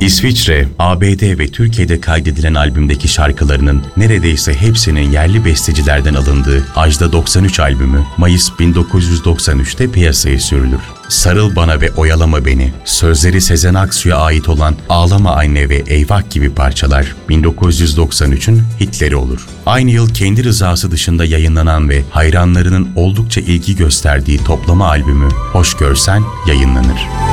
İsviçre, ABD ve Türkiye'de kaydedilen albümdeki şarkılarının neredeyse hepsinin yerli bestecilerden alındığı Ajda 93 albümü Mayıs 1993'te piyasaya sürülür. Sarıl Bana ve Oyalama Beni, sözleri Sezen Aksu'ya ait olan Ağlama Anne ve Eyvah gibi parçalar 1993'ün hitleri olur. Aynı yıl kendi rızası dışında yayınlanan ve hayranlarının oldukça ilgi gösterdiği toplama albümü Hoş Görsen yayınlanır.